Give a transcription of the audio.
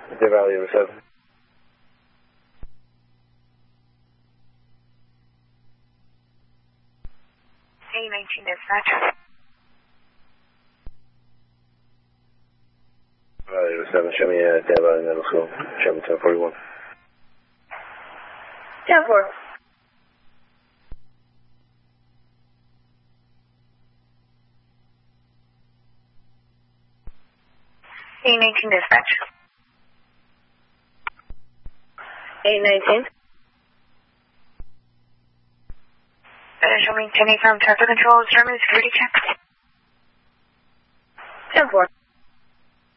Deer Valley over 7. A19 dispatch. Valley over 7, show me Deer Valley Middle School. Show me 1041. 10-4. A19 dispatch. A19. Show me 10 from traffic control, German security check. 10-4.